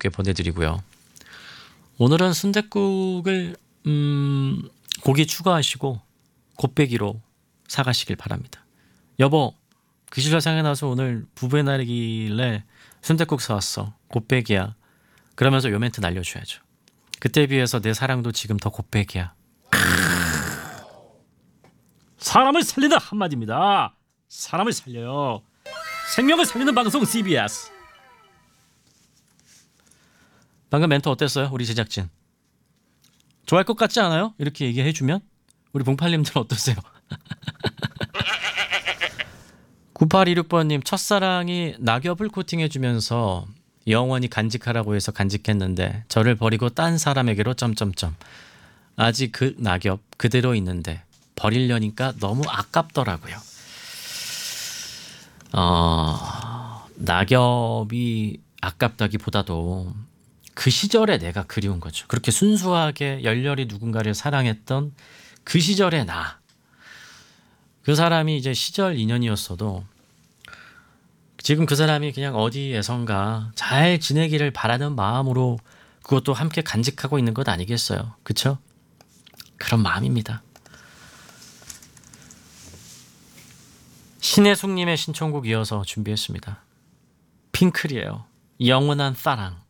여러분께 보내드리고요. 오늘은 순댓국을 고기 추가하시고 곱빼기로 사가시길 바랍니다. 여보, 그실로 생각나서 오늘 부부의 날이길래 순댓국 사왔어. 곱빼기야. 그러면서 요 멘트 날려줘야죠. 그때에 비해서 내 사랑도 지금 더 곱빼기야. 사람을 살리는 한마디입니다. 사람을 살려요. 생명을 살리는 방송 CBS. 방금 멘트 어땠어요? 우리 제작진 좋아할 것 같지 않아요? 이렇게 얘기해주면? 우리 봉팔님들 어떠세요? 9826번님, 첫사랑이 낙엽을 코팅해주면서 영원히 간직하라고 해서 간직했는데 저를 버리고 딴 사람에게로 점점점. 아직 그 낙엽 그대로 있는데 버리려니까 너무 아깝더라고요. 낙엽이 아깝다기보다도 그 시절에 내가 그리운 거죠. 그렇게 순수하게 열렬히 누군가를 사랑했던 그 시절의 나. 그 사람이 이제 시절 인연이었어도 지금 그 사람이 그냥 어디에선가 잘 지내기를 바라는 마음으로 그것도 함께 간직하고 있는 것 아니겠어요? 그쵸? 그런 마음입니다. 신혜숙님의 신청곡 이어서 준비했습니다. 핑클이에요. 영원한 사랑.